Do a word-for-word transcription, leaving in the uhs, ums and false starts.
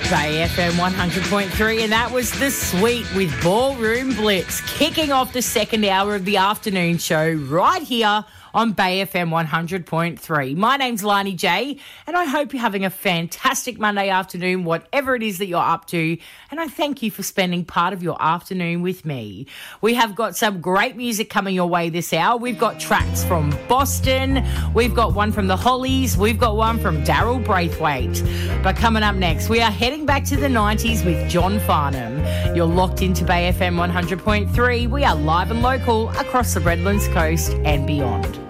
Bay F M one hundred point three, and that was The Sweet with Ballroom Blitz, kicking off the second hour of the afternoon show right here on Bay F M one hundred point three. My name's Lani J, and I hope you're having a fantastic Monday afternoon, whatever it is that you're up to, and I thank you for spending part of your afternoon with me. We have got some great music coming your way this hour. We've got tracks from Boston, we've got one from the Hollies, we've got one from Daryl Braithwaite. But coming up next, we are heading back to the nineties with John Farnham. You're locked into Bay F M one hundred point three. We are live and local across the Redlands coast and beyond.